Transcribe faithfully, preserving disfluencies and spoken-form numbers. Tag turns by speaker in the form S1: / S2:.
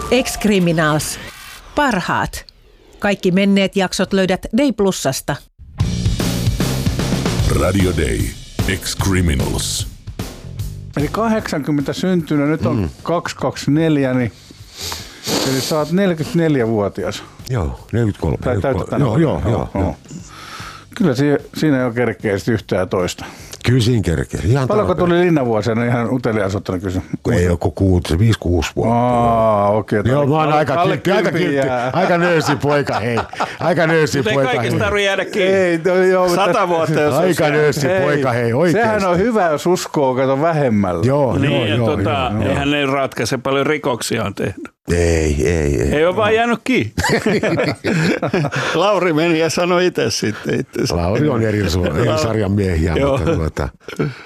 S1: Ex-Criminals. Parhaat. Kaikki menneet jaksot löydät Day Plusasta.
S2: Radio Day. Ex-Criminals.
S3: Eli kahdeksankymmentä syntynyt, nyt on mm. kaksisataakaksikymmentäneljä, niin eli sä oot neljäkymmentäneljävuotias.
S4: Joo, neljäkymmentäkolme.
S3: Tai täytetään.
S4: Joo, joo, joo, joo, joo.
S3: Kyllä siinä, siinä ei ole kerkeä yhtään ja toista.
S4: Kyllä siinä kerkeä.
S3: Paljonko tuli linnavuosina ihan uteliaan ottana kysyn?
S4: Ei ole kuin kuusi, viisi, kuusi vuotta.
S3: Aa, okei. Okay,
S4: joo, mä oon aika kiltti, aika kiltti, aika nöösi poika, hei. Aika nöösi poika, hei.
S5: Ei kaikista tarvitse jäädä kiinni.
S3: Ei, no, joo,
S5: Sata vuotta, jos
S4: aika nöösi poika, hei, oikeesti.
S3: Sehän on hyvä, jos uskoo, kato vähemmällä.
S4: Joo,
S5: niin,
S4: joo,
S5: ja
S4: joo,
S5: tota,
S4: joo,
S5: eihän ne ratkaise paljon rikoksia on tehnyt.
S4: Ei, ei, ei.
S5: Ei ole vaan jäänyt kiinni. Lauri meni ja sanoi itse sitten. Itse.
S4: Lauri on eri, eri sarjan miehiä, mutta tuota,